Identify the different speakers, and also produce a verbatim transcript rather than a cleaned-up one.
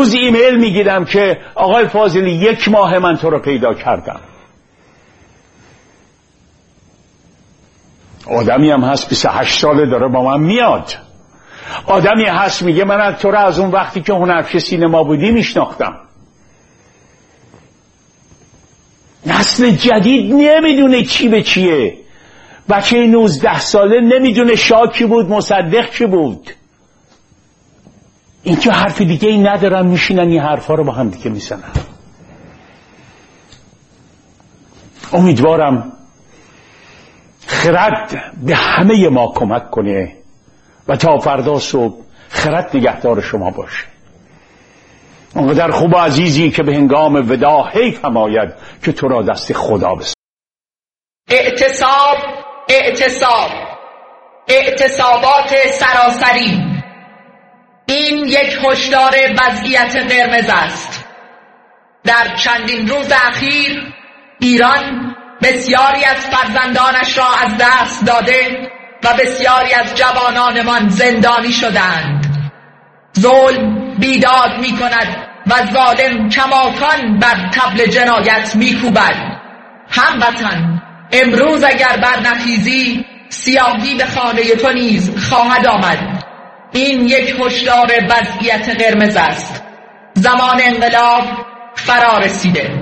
Speaker 1: روز ایمیل میگیرم که آقای فاضلی یک ماه من تو رو پیدا کردم. آدمی هم هست بیست و هشت ساله داره با من میاد. آدمی هست میگه من تو رو از اون وقتی که هنرپیشه سینما بودی میشناختم. نسل جدید نمیدونه چی به چیه. بچه نوزده ساله نمیدونه شاه کی بود، مصدق کی بود. این که حرف دیگه ای ندارن، میشینن این حرفا رو با هم دیگه میزنن. امیدوارم خرد به همه ما کمک کنه و تا فردا صبح خرد نگهدار شما باشه. اونقدر خوب و عزیزی که به هنگام ودا حیف هم آید که تو را دست خدا بسپارم.
Speaker 2: اعتصاب اعتصاب اعتصابات سراسری. این یک هشدار وضعیت قرمز است. در چندین روز اخیر ایران بسیاری از فرزندانش را از دست داده و بسیاری از جوانانمان زندانی شدند. ظلم بیداد می کند و ظالم کماکان بر طبل جنایت می کوبد. هموطن، امروز اگر برنخیزی سیاهی به خانه تو نیز خواهد آمد. این یک هشدار وضعیت قرمز است. زمان انقلاب فرا رسیده.